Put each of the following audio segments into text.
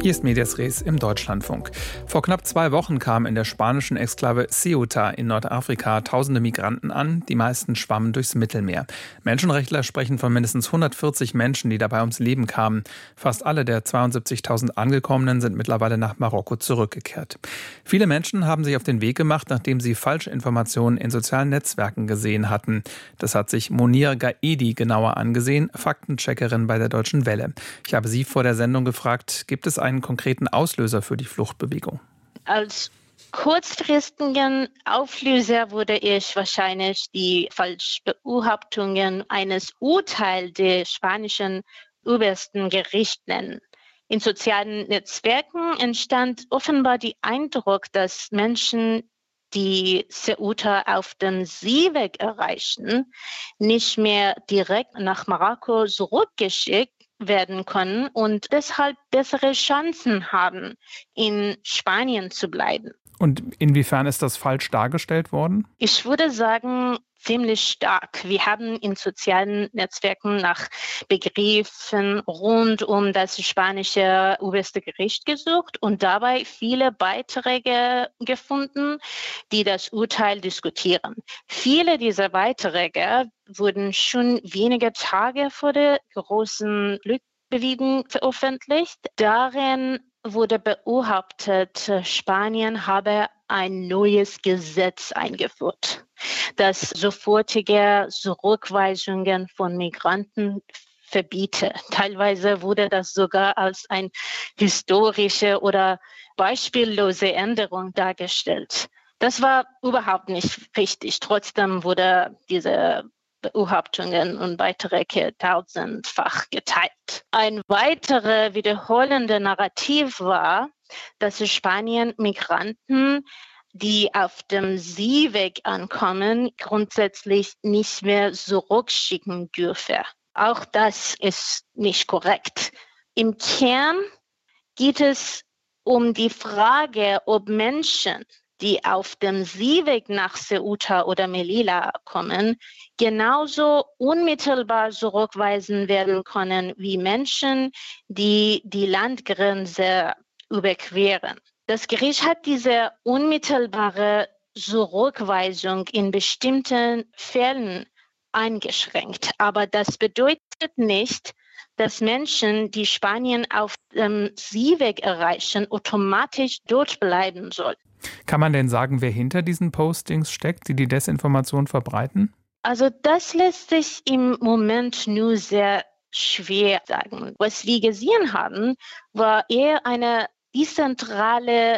Hier ist Medias Res im Deutschlandfunk. Vor knapp 2 Wochen kamen in der spanischen Exklave Ceuta in Nordafrika tausende Migranten an. Die meisten schwammen durchs Mittelmeer. Menschenrechtler sprechen von mindestens 140 Menschen, die dabei ums Leben kamen. Fast alle der 72.000 Angekommenen sind mittlerweile nach Marokko zurückgekehrt. Viele Menschen haben sich auf den Weg gemacht, nachdem sie Falschinformationen in sozialen Netzwerken gesehen hatten. Das hat sich Monir Gaedi genauer angesehen, Faktencheckerin bei der Deutschen Welle. Ich habe sie vor der Sendung gefragt, gibt es einen konkreten Auslöser für die Fluchtbewegung? Als kurzfristigen Auslöser würde ich wahrscheinlich die Falschbehauptungen eines Urteils der spanischen obersten Gericht nennen. In sozialen Netzwerken entstand offenbar der Eindruck, dass Menschen, die Ceuta auf dem Seeweg erreichen, nicht mehr direkt nach Marokko zurückgeschickt werden können und deshalb bessere Chancen haben, in Spanien zu bleiben. Und inwiefern ist das falsch dargestellt worden? Ich würde sagen, ziemlich stark. Wir haben in sozialen Netzwerken nach Begriffen rund um das spanische oberste Gericht gesucht und dabei viele Beiträge gefunden, die das Urteil diskutieren. Viele dieser Beiträge wurden schon wenige Tage vor der großen Fluchtbewegung veröffentlicht. Darin wurde behauptet, Spanien habe ein neues Gesetz eingeführt, das sofortige Zurückweisungen von Migranten verbiete. Teilweise wurde das sogar als eine historische oder beispiellose Änderung dargestellt. Das war überhaupt nicht richtig. Trotzdem wurde diese Behauptungen und Beiträge tausendfach geteilt. Ein weiterer wiederholender Narrativ war, dass Spanien Migranten, die auf dem Seeweg ankommen, grundsätzlich nicht mehr zurückschicken dürfe. Auch das ist nicht korrekt. Im Kern geht es um die Frage, ob Menschen, die auf dem Seeweg nach Ceuta oder Melilla kommen, genauso unmittelbar zurückweisen werden können wie Menschen, die die Landgrenze überqueren. Das Gericht hat diese unmittelbare Zurückweisung in bestimmten Fällen eingeschränkt. Aber das bedeutet nicht, dass Menschen, die Spanien auf dem Seeweg erreichen, automatisch dort bleiben sollen. Kann man denn sagen, wer hinter diesen Postings steckt, die die Desinformation verbreiten? Also das lässt sich im Moment nur sehr schwer sagen. Was wir gesehen haben, war eher eine dezentrale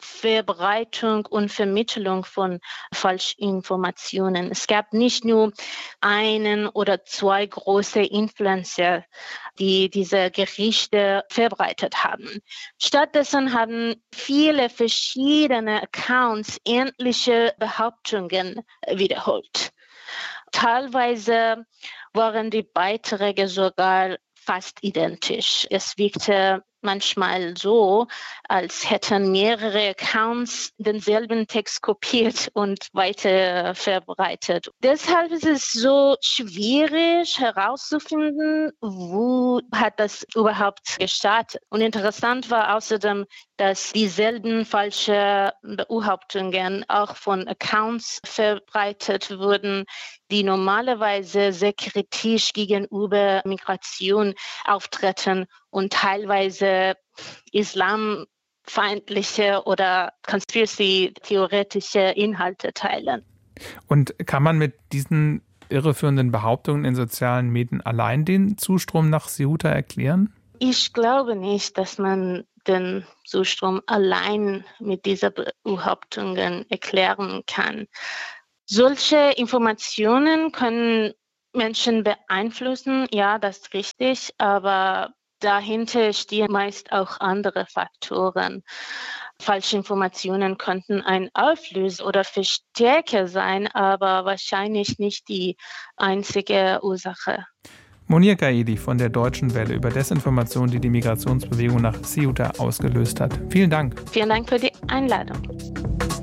Verbreitung und Vermittlung von Falschinformationen. Es gab nicht nur einen oder zwei große Influencer, die diese Gerichte verbreitet haben. Stattdessen haben viele verschiedene Accounts ähnliche Behauptungen wiederholt. Teilweise waren die Beiträge sogar fast identisch. Es wirkte manchmal so, als hätten mehrere Accounts denselben Text kopiert und weiter verbreitet. Deshalb ist es so schwierig herauszufinden, wo hat das überhaupt gestartet. Und interessant war außerdem, dass dieselben falsche Behauptungen auch von Accounts verbreitet wurden, die normalerweise sehr kritisch gegenüber Migration auftreten und teilweise islamfeindliche oder conspiracy-theoretische Inhalte teilen. Und kann man mit diesen irreführenden Behauptungen in sozialen Medien allein den Zustrom nach Ceuta erklären? Ich glaube nicht, dass man den Zustrom allein mit diesen Behauptungen erklären kann. Solche Informationen können Menschen beeinflussen, ja, das ist richtig, aber dahinter stehen meist auch andere Faktoren. Falsche Informationen könnten ein Auslöser oder Verstärker sein, aber wahrscheinlich nicht die einzige Ursache. Monir Gaedi von der Deutschen Welle über Desinformation, die die Migrationsbewegung nach Ceuta ausgelöst hat. Vielen Dank. Vielen Dank für die Einladung.